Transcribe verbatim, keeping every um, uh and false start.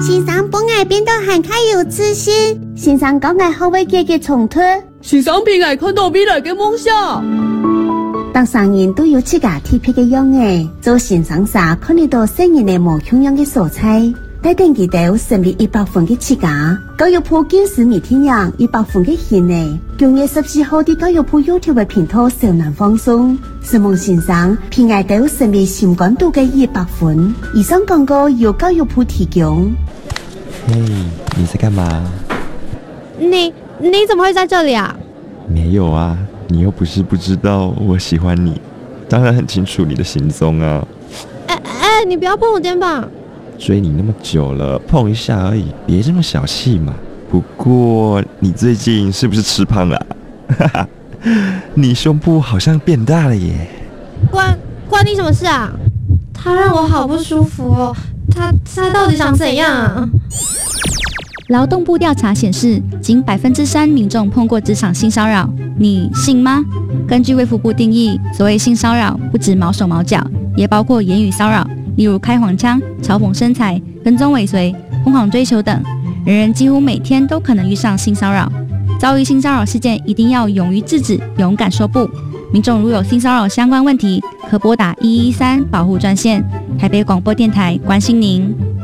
先生本爱变得很开有自信，先生讲爱好为自己冲突， 先生偏爱看到未来嘅梦想。 当商人都有自家特别嘅样嘅，做先生时看得到新人嘅无穷样嘅素材，带定佢哋成为一百分嘅自家。教育部今时每天样一百分嘅现呢，九月十四號啲教育部 YouTube 嘅频道上南放送，希望先生偏愛到成為情感度嘅一百分。以上廣告由教育部提供。 嘿，你在幹嘛？ 你你怎麼會在這裡啊？ 沒有啊，你又不是不知道我喜歡你，當然很清楚你的行蹤啊。 哎哎，你不要碰我肩膀。 追你那麼久了，碰一下而已，別這麼小氣嘛。不過你最近是不是吃胖了？哈哈，你胸部好像變大了耶。 關關你什麼事啊？他讓我好不舒服哦，他他到底想怎樣啊？ 勞動部調查顯示，僅百分之三民眾碰過職場性騷擾，你信嗎？根據衛福部定義，所謂性騷擾不止毛手毛腳，也包括言語騷擾，例如開黃腔、嘲諷身材、跟蹤尾隨、瘋狂追求等。人人幾乎每天都可能遇上性騷擾，遭遇性騷擾事件一定要勇於制止，勇敢說不。民眾如有性騷擾相關問題，可撥打一一三保護專線。台北廣播電臺關心您。